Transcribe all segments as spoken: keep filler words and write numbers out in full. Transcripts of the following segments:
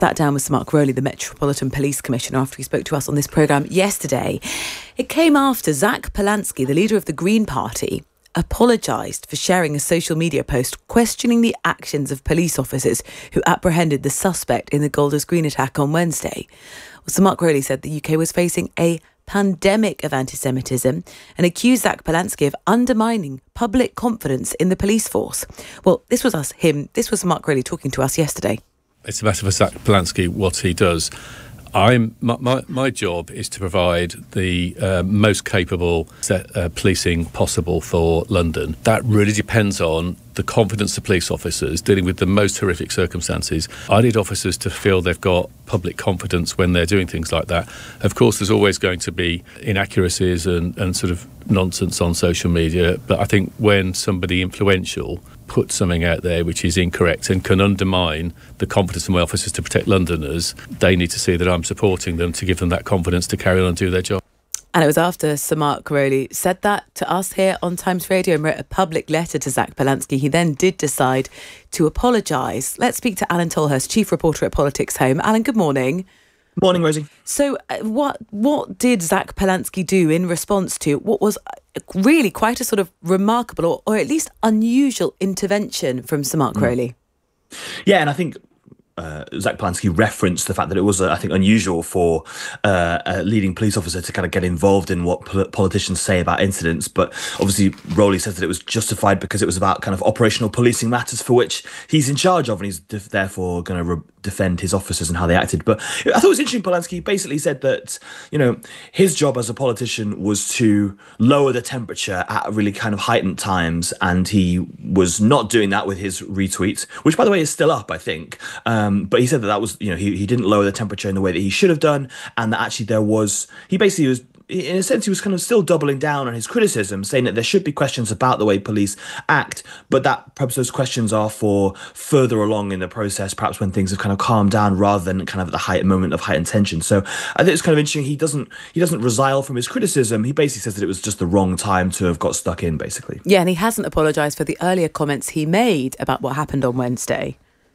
That down was Sir Mark Rowley, the Metropolitan Police Commissioner, after he spoke to us on this programme yesterday. It came after Zach Polansky, the leader of the Green Party, apologised for sharing a social media post questioning the actions of police officers who apprehended the suspect in the Golders Green attack on Wednesday. Well, Sir Mark Rowley said the U K was facing a pandemic of anti-Semitism and accused Zach Polansky of undermining public confidence in the police force. Well, this was us, him, this was Mark Rowley talking to us yesterday. It's a matter for Zach Polansky what he does. I'm my, my, my job is to provide the uh, most capable set, uh, policing possible for London. That really depends on the confidence of police officers dealing with the most horrific circumstances. I need officers to feel they've got public confidence when they're doing things like that. Of course, there's always going to be inaccuracies and, and sort of nonsense on social media, but I think when somebody influential puts something out there which is incorrect and can undermine the confidence of my officers to protect Londoners, they need to see that I'm supporting them to give them that confidence to carry on and do their job. And it was after Sir Mark Rowley said that to us here on Times Radio and wrote a public letter to Zach Polansky. He then did decide to apologise. Let's speak to Alan Tolhurst, chief reporter at Politics Home. Alan, good morning. Morning, Rosie. So uh, what what did Zach Polansky do in response to what was really quite a sort of remarkable or, or at least unusual intervention from Sir Mark mm. Rowley? Yeah, and I think Uh, Zach Polansky referenced the fact that it was, uh, I think, unusual for uh, a leading police officer to kind of get involved in what pol- politicians say about incidents. But obviously, Rowley says that it was justified because it was about kind of operational policing matters for which he's in charge of, and he's def- therefore going to re- defend his officers and how they acted. But I thought it was interesting. Polansky basically said that, you know, his job as a politician was to lower the temperature at really kind of heightened times, and he was not doing that with his retweets, which, by the way, is still up, I think. Um, Um, but he said that that was, you know, he, he didn't lower the temperature in the way that he should have done, and that actually there was, he basically was, in a sense, he was kind of still doubling down on his criticism, saying that there should be questions about the way police act, but that perhaps those questions are for further along in the process, perhaps when things have kind of calmed down rather than kind of at the height moment of heightened tension. So I think it's kind of interesting. He doesn't he doesn't resile from his criticism. He basically says that it was just the wrong time to have got stuck in, basically. Yeah, and he hasn't apologised for the earlier comments he made about what happened on Wednesday.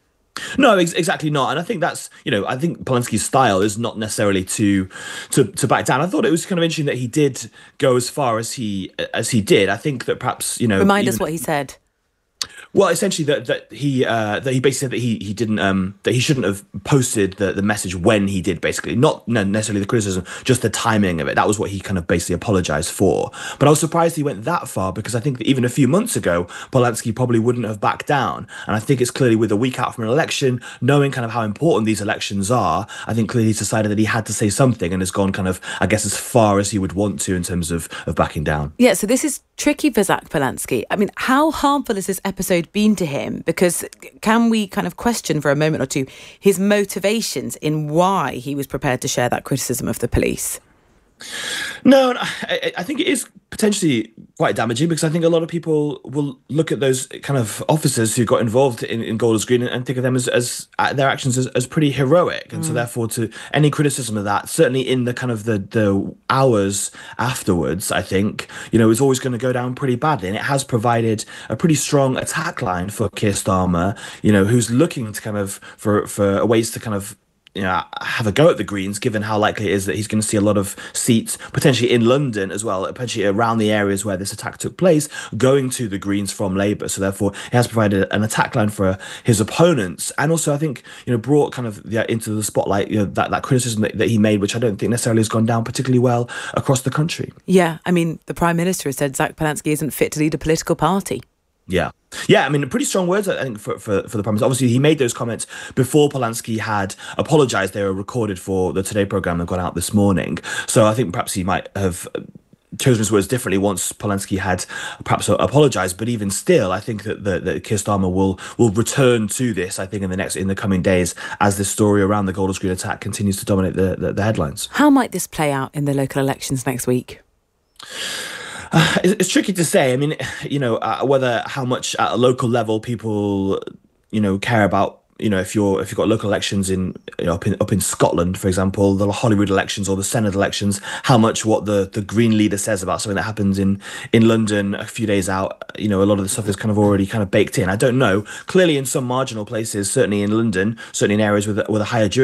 No, ex- exactly not. And I think that's, you know, I think Polansky's style is not necessarily to, to to back down. I thought it was kind of interesting that he did go as far as he as he did. I think that perhaps, you know, remind us what he said. Well, essentially that that he uh, that he basically said that he he didn't um that he shouldn't have posted the, the message when he did, basically, not necessarily the criticism, just the timing of it. That was what he kind of basically apologized for. But I was surprised he went that far, because I think that even a few months ago, Polansky probably wouldn't have backed down. And I think it's clearly with a week out from an election, knowing kind of how important these elections are, I think clearly he's decided that he had to say something and has gone kind of, I guess, as far as he would want to in terms of of backing down. Yeah, so this is tricky for Zach Polansky. I mean, how harmful has this episode been to him? Because can we kind of question for a moment or two his motivations in why he was prepared to share that criticism of the police? No, I, I think it is potentially quite damaging, because I think a lot of people will look at those kind of officers who got involved in, in Golders Green and think of them as, as uh, their actions as, as pretty heroic. And mm. so therefore, to any criticism of that, certainly in the kind of the, the hours afterwards, I think, you know, is always going to go down pretty badly. And it has provided a pretty strong attack line for Keir Starmer, you know, who's looking to kind of for, for ways to kind of, you know, have a go at the Greens, given how likely it is that he's going to see a lot of seats, potentially in London as well, potentially around the areas where this attack took place, going to the Greens from Labour. So therefore, he has provided an attack line for his opponents, and also I think, you know, brought kind of yeah, into the spotlight, you know, that that criticism that, that he made, which I don't think necessarily has gone down particularly well across the country. Yeah, I mean, the Prime Minister has said Zach Polansky isn't fit to lead a political party. Yeah. Yeah, I mean, pretty strong words, I think, for, for, for the Prime Minister. Obviously, he made those comments before Polansky had apologised. They were recorded for the Today programme that got out this morning. So I think perhaps he might have chosen his words differently once Polansky had perhaps apologised. But even still, I think that, that, that Keir Starmer will will return to this, I think, in the next in the coming days, as this story around the Golders Green attack continues to dominate the, the, the headlines. How might this play out in the local elections next week? Uh, it's tricky to say. I mean, you know, uh, whether how much at a local level people, you know, care about you know, if you're if you've got local elections in, you know, up in up in Scotland, for example, the Holyrood elections or the Senate elections, how much what the the Green leader says about something that happens in in London a few days out, you know, a lot of the stuff is kind of already kind of baked in. I don't know. Clearly, in some marginal places, certainly in London, certainly in areas with with a higher jury